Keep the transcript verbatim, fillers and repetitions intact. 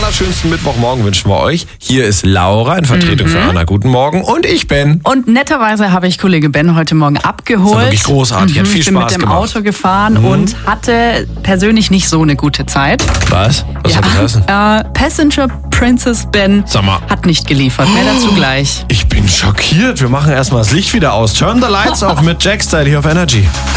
wunderschönsten Mittwochmorgen wünschen wir euch. Hier ist Laura in Vertretung mhm. für Anna. Guten Morgen. Und ich bin. Und netterweise habe ich Kollege Ben heute Morgen abgeholt. Das war wirklich großartig. Mhm. Hat viel ich bin Spaß mit dem gemacht. Auto gefahren mhm. und hatte persönlich nicht so eine gute Zeit. Was? Was ja, hat das heißen? Äh, Passenger Princess Ben Sag mal. hat nicht geliefert. Mehr dazu gleich. Ich bin schockiert. Wir machen erstmal das Licht wieder aus. Turn the lights off mit Jackstyle hier auf Energy.